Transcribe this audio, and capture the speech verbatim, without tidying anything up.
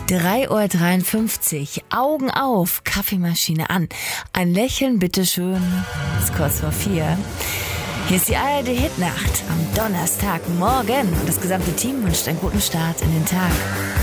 drei Uhr dreiundfünfzig. Augen auf, Kaffeemaschine an. Ein Lächeln, bitteschön. Ist kurz vor vier. Hier ist die A R D-Hitnacht am Donnerstagmorgen. Und das gesamte Team wünscht einen guten Start in den Tag.